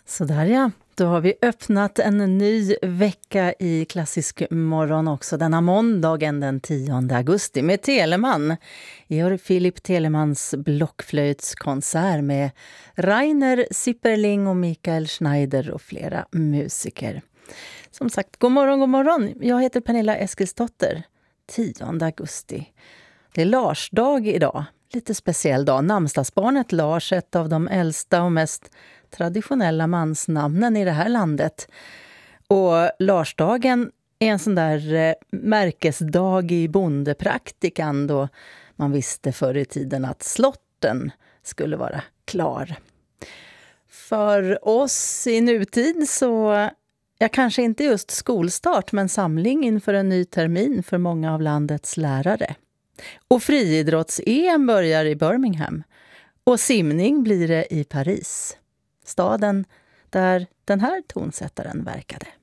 Sådär ja, då har vi öppnat en ny vecka i Klassisk morgon också denna måndagen den 10 augusti med Telemann. Georg Philipp Telemans blockflöjtskonsert med Rainer Sipperling och Mikael Schneider och flera musiker. Som sagt, god morgon, god morgon. Jag heter Pernilla Eskilsdotter. 10 augusti. Det är Larsdag idag. Lite speciell dag. Namnsdagsbarnet Lars, ett av de äldsta och mest traditionella mansnamnen i det här landet. Och Larsdagen är en sån där märkesdag i bondepraktikan då man visste förr i tiden att slotten skulle vara klar. För oss i nutid så kanske inte just skolstart men samling inför en ny termin för många av landets lärare. Och friidrotts-EM börjar i Birmingham och simning blir det i Paris. Staden där den här tonsättaren verkade.